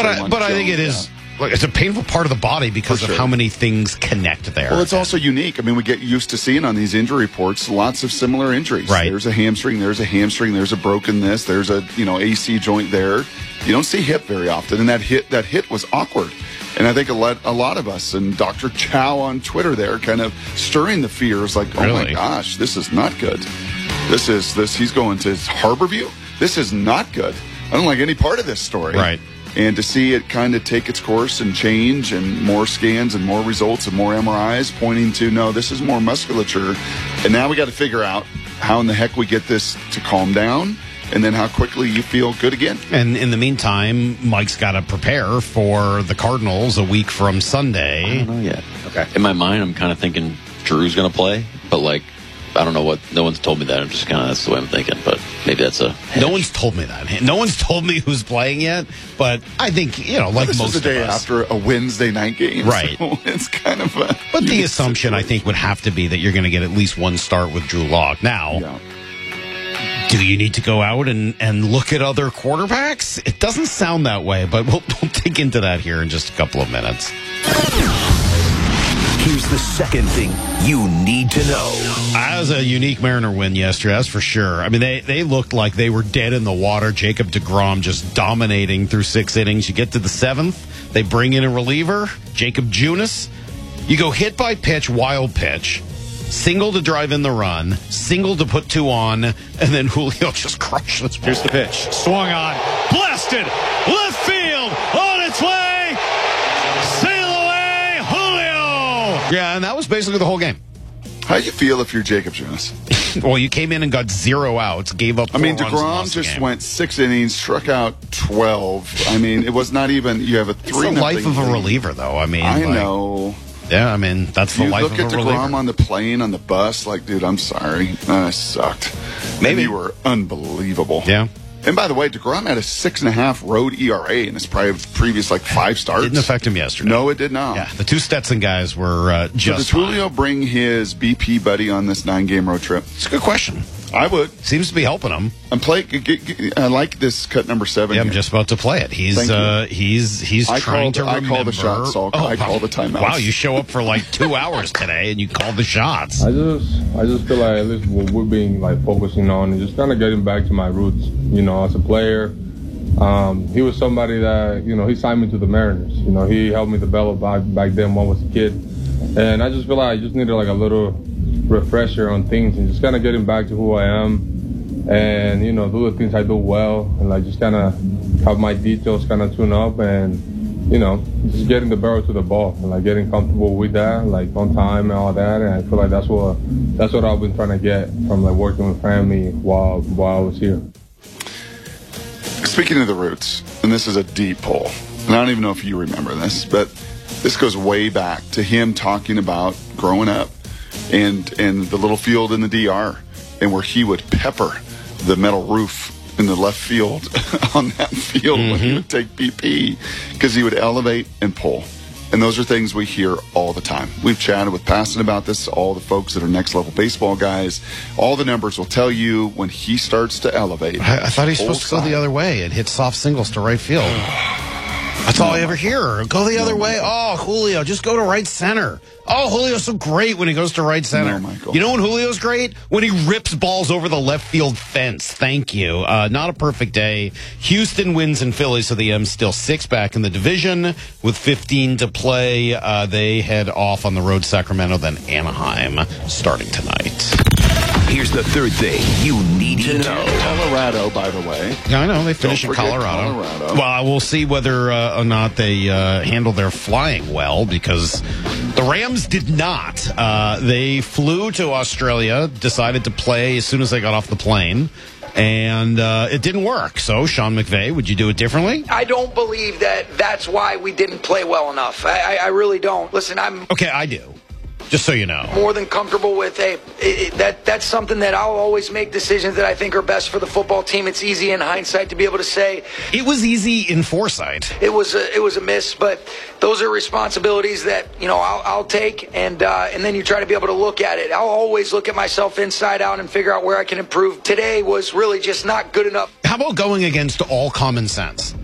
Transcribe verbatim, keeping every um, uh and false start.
I, but I think it is. Look, it's a painful part of the body because sure. of how many things connect there. Well, it's also unique. I mean, we get used to seeing on these injury reports lots of similar injuries. Right. There's a hamstring, there's a hamstring, there's a broken this, there's a you know A C joint there. You don't see hip very often, and that hit that hit was awkward. And I think a lot, a lot of us, and Doctor Chow on Twitter there, kind of stirring the fears, like, oh Really? my gosh, this is not good. This is this. He's going to Harborview. This is not good. I don't like any part of this story. Right. And to see it kind of take its course and change, and more scans and more results and more M R Is pointing to, no, this is more musculature. And now we got to figure out how in the heck we get this to calm down, and then how quickly you feel good again. And in the meantime, Mike's got to prepare for the Cardinals a week from Sunday. I don't know yet. Okay. In my mind, I'm kind of thinking Drew's going to play, but like, I don't know what. No one's told me that. I'm just kind of that's the way I'm thinking. But maybe that's a. Hedge. No one's told me that. No one's told me who's playing yet. But I think you know, like this most is the day of us, after a Wednesday night game, right? So it's kind of a. But the assumption, I think, would have to be that you're going to get at least one start with Drew Lock. Now, Yeah. do you need to go out and, and look at other quarterbacks? It doesn't sound that way, but we'll, we'll dig into that here in just a couple of minutes. Here's the second thing you need to know. As a unique Mariner win yesterday, that's for sure. I mean, they, they looked like they were dead in the water. Jacob deGrom just dominating through six innings. You get to the seventh, they bring in a reliever, Jacob Junis. You go hit by pitch, wild pitch, single to drive in the run, single to put two on, and then Julio just crushed this ball. Here's the pitch. Swung on. Blasted. Left field. On its way. Sail away, Julio. Yeah, and that was basically the whole game. How do you feel if you're Jacob Jonas? Well, you came in and got zero outs, gave up I four mean, runs and DeGrom lost the just game. went six innings, struck out twelve. I mean, it was not even, you have a It's three the life nothing of a lead. reliever, though. I mean, I like, know. Yeah, I mean, that's the You life look of at a DeGrom reliever. on the plane, on the bus, like, dude, I'm sorry. That sucked. Maybe. And you were unbelievable. Yeah. And by the way, DeGrom had a six and a half road E R A in his pri- previous, like, five starts. Didn't affect him yesterday. No, it did not. Yeah, the two Stetson guys were uh, So just does Julio fine. bring his B P buddy on this nine-game road trip? It's a good question. I would. Seems to be helping him. And play. g- g- g- I like this cut number seven. Yeah, I'm here. just about to play it. He's Thank you. uh, he's he's I trying call to the- I remember. call the shots, Saul. I call the timeouts. Wow, you show up for like two hours today and you call the shots. I just, I just feel like at least what we're being like focusing on is just kind of getting back to my roots. You know, as a player, um, he was somebody that you know he signed me to the Mariners. You know, he helped me develop back back then when I was a kid, and I just feel like I just needed like a little refresher on things and just kind of getting back to who I am, and you know, do the things I do well, and like just kind of have my details kind of tune up and. You know, just getting the barrel to the ball and like getting comfortable with that, like on time and all that. And I feel like that's what that's what I've been trying to get from like working with family while while I was here. Speaking of the roots, and this is a deep poll, and I don't even know if you remember this, but this goes way back to him talking about growing up and and the little field in the D R, and where he would pepper the metal roof in the left field on that field mm-hmm. when he would take B P, because he would elevate and pull. And those are things we hear all the time. We've chatted with Paston about this, all the folks that are next level baseball guys. All the numbers will tell you when he starts to elevate. I, I thought he was supposed to go side. the other way and hit soft singles to right field. That's all I ever hear. Go the other way. Oh, Julio, just go to right center. Oh, Julio's so great when he goes to right center. No, Michael. You know when Julio's great? When he rips balls over the left field fence. Thank you. Uh, not a perfect day. Houston wins in Philly, so the M's still six back in the division with fifteen to play. Uh, they head off on the road Sacramento, then Anaheim starting tonight. Here's the third thing you need to know. Colorado, by the way. Yeah, I know. They finish in forget Colorado. Colorado. Well, we'll see whether uh, or not they uh, handle their flying well, because the Rams did not. Uh, they flew to Australia, decided to play as soon as they got off the plane, and uh, it didn't work. So, Sean McVay, would you do it differently? I don't believe that that's why we didn't play well enough. I, I, I really don't. Listen, I'm Okay, I do. Just so you know. more than comfortable with a it, it, that that's something that I'll always make decisions that I think are best for the football team. It's easy in hindsight to be able to say It was easy in foresight. it was a, it was a miss, but those are responsibilities that you know I'll, I'll take, and uh, and then you try to be able to look at it. I'll always look at myself inside out and figure out where I can improve. Today was really just not good enough. How about going against all common sense?